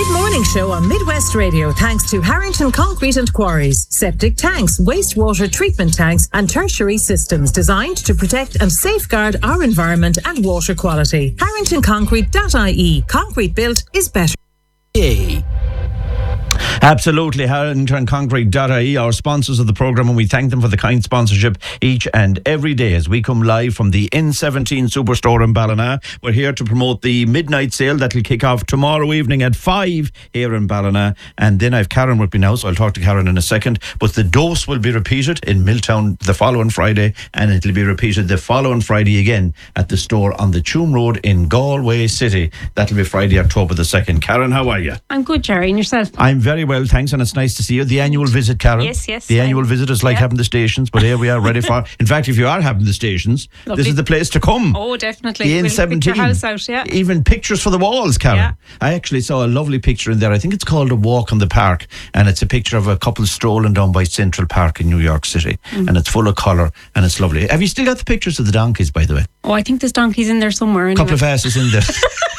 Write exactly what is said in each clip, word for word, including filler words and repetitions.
Morning Show on Midwest Radio thanks to Harrington Concrete and Quarries. Septic tanks, wastewater treatment tanks and tertiary systems designed to protect and safeguard our environment and water quality. harrington concrete dot I E. Concrete built is better. Yay. Absolutely. Harrington Concrete dot I E, our sponsors of the programme, and we thank them for the kind sponsorship each and every day as we come live from the N seventeen Superstore in Ballina. We're here to promote the midnight sale that will kick off tomorrow evening at five here in Ballina. And then I've Karen with me now, so I'll talk to Karen in a second. But the dose will be repeated in Milltown the following Friday, and it'll be repeated the following Friday again at the store on the Tuam Road in Galway City. That'll be Friday, October the second. Karen, how are you? I'm good, Jerry, and yourself? I'm very well, thanks, and it's nice to see you. The annual visit, Karen. Yes, yes. The annual I'm, visit is like yeah. having the stations, but here we are ready for. In fact, if you are having the stations, Lovely. This is the place to come. Oh, definitely. The N seventeen. We'll pick your house out, yeah. Even pictures for the walls, Karen. Yeah. I actually saw a lovely picture in there. I think it's called A Walk on the Park, and it's a picture of a couple strolling down by Central Park in New York City, mm. and it's full of colour and it's lovely. Have you still got the pictures of the donkeys, by the way? Oh, I think there's donkeys in there somewhere. A anyway. couple of asses in there.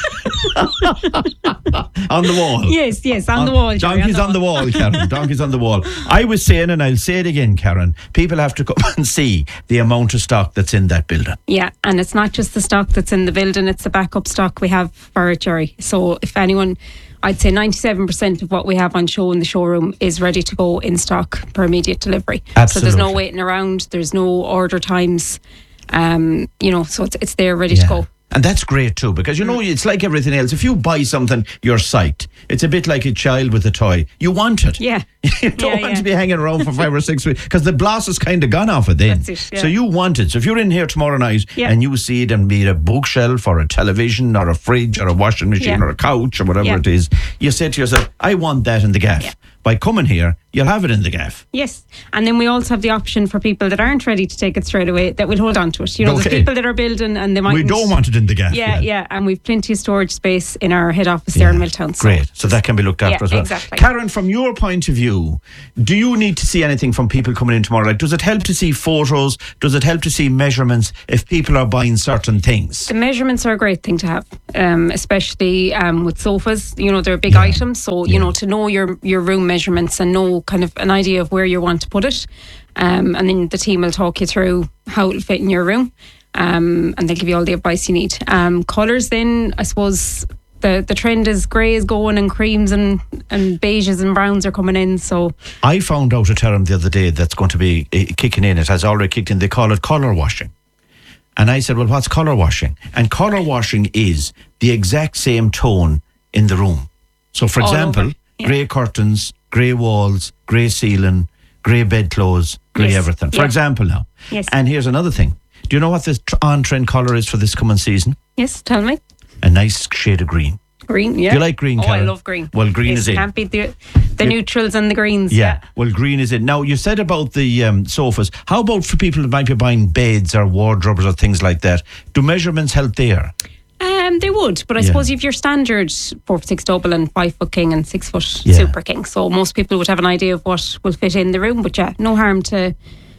On the wall. Yes, yes, on, on the wall. Jerry, donkeys on the wall, wall Karen. Donkeys on the wall. I was saying, and I'll say it again, Karen, people have to come and see the amount of stock that's in that building. Yeah, and it's not just the stock that's in the building, it's the backup stock we have for it, Jerry. So if anyone, I'd say ninety-seven percent of what we have on show in the showroom is ready to go in stock for immediate delivery. Absolutely. So there's no waiting around, there's no order times, um, you know, so it's, it's there ready yeah. to go. And that's great too, because you know, it's like everything else. If you buy something, you're psyched. It's a bit like a child with a toy. You want it. Yeah. You don't yeah, want yeah. to be hanging around for five or six weeks, because the bloss is kind of gone off it then. That's it, yeah. So you want it. So if you're in here tomorrow night yeah. and you see it and be it a bookshelf or a television or a fridge or a washing machine yeah. or a couch or whatever yeah. it is, you say to yourself, I want that in the gaff. Yeah. By coming here, you'll have it in the gaff. Yes. And then we also have the option for people that aren't ready to take it straight away that will hold on to it. You know, Okay. there's people that are building and they might. We don't want it in the gaff. Yeah, yeah, yeah. And we've plenty of storage space in our head office there in Milltown. So. Great. So that can be looked after yeah, as well. Exactly. Karen, from your point of view, do you need to see anything from people coming in tomorrow? Like, does it help to see photos? Does it help to see measurements if people are buying certain things? The measurements are a great thing to have, um, especially um, with sofas. You know, they're big yeah. items. So, you yeah. know, to know your, your room measurements and know kind of an idea of where you want to put it. Um, and then the team will talk you through how it'll fit in your room. Um, and they'll give you all the advice you need. Um, colours then, I suppose the, the trend is grey is going and creams and, and beiges and browns are coming in. So I found out a term the other day that's going to be uh, kicking in. It has already kicked in. They call it colour washing. And I said, well, what's colour washing? And colour washing is the exact same tone in the room. So, for All example, over. Yeah. grey curtains, grey walls, grey ceiling, grey bedclothes, grey Yes. everything. For Yeah. example now. Yes. And here's another thing. Do you know what the tr- on-trend colour is for this coming season? yes, tell me. A nice shade of green. Green, yeah. Do you like green, Oh, Karen? I love green. Well, green Yes, is in. Can't beat the, the neutrals and the greens. Yeah. Well, green is it. Now, you said about the um, sofas. How about for people that might be buying beds or wardrobes or things like that? Do measurements help there? Um, they would, but I Yeah. suppose you've your standard four foot six double and five foot king and six foot Yeah. super king. So most people would have an idea of what will fit in the room. But yeah, no harm to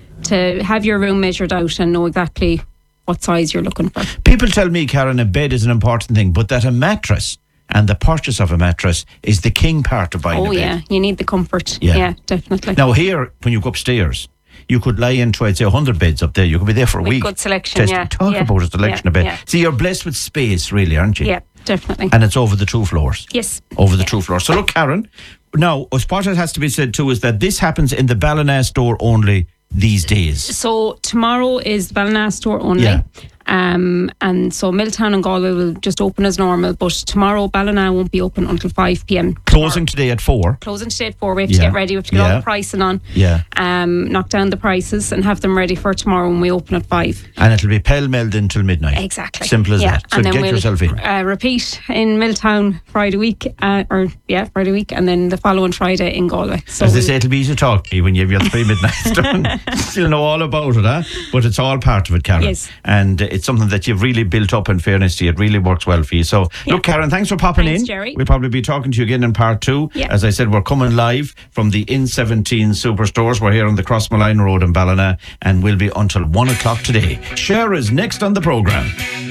to have your room measured out and know exactly what size you're looking for. People tell me, Karen, a bed is an important thing, but that a mattress and the purchase of a mattress is the king part of buying Oh a bed. yeah, you need the comfort. Yeah. Yeah, definitely. Now here, when you go upstairs, you could lie into, I'd say, one hundred beds up there. You could be there for a With week. good selection, Testing. yeah. Talk Yeah. about a selection Yeah. of beds. Yeah. See, you're blessed with space, really, aren't you? Yeah, definitely. And it's over the two floors. Yes. Over the Yeah. two floors. So look, Karen, now, what has to be said too is that this happens in the Ballina store only these days. So tomorrow is the Ballina store only. Yeah. Um, and so Milltown and Galway will just open as normal, but tomorrow Ballina won't be open until five p.m. Closing today at four. Closing today at four. We have Yeah. to get ready. We have to get Yeah. all the pricing on. Yeah. Um, knock down the prices and have them ready for tomorrow when we open at five. And it'll be pell-melled until midnight. Exactly. Simple as yeah. that. So and then get we'll yourself in. Uh, repeat in Milltown Friday week, uh, or yeah, Friday week, and then the following Friday in Galway. So As they we'll- say, it'll be easy to talk to you when you have your three midnights done. You'll know all about it, huh? But it's all part of it, Karen. Yes. And uh, it's something that you've really built up, in fairness to you. It really works well for you. So, Yeah. look, Karen, thanks for popping Thanks, in. Jerry. We'll probably be talking to you again in part two. Yeah. As I said, we're coming live from the N seventeen Superstores. We're here on the Crossmalline Road in Ballina, and we'll be until one o'clock today. Cher is next on the programme.